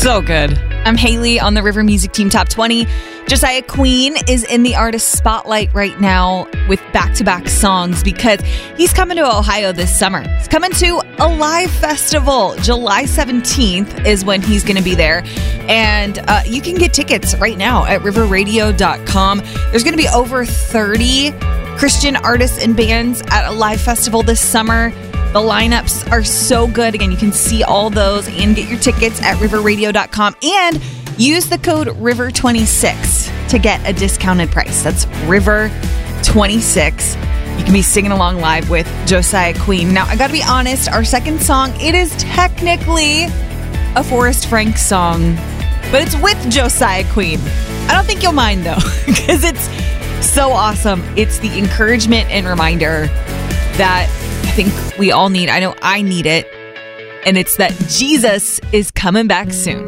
So good. I'm Haley on the River Music Team Top 20. Josiah Queen is in the artist spotlight right now with back-to-back songs because he's coming to Ohio this summer. He's coming to a live festival. July 17th is when he's going to be there. And you can get tickets right now at riverradio.com. There's going to be over 30 Christian artists and bands at a live festival this summer. The lineups are so good. Again, you can see all those and get your tickets at riverradio.com and use the code RIVER26 to get a discounted price. That's RIVER26. You can be singing along live with Josiah Queen. Now, I got to be honest, our second song, it is technically a Forrest Frank song, but it's with Josiah Queen. I don't think you'll mind, though, because it's so awesome. It's the encouragement and reminder that I think we all need. I know I need it. And it's that Jesus is coming back soon.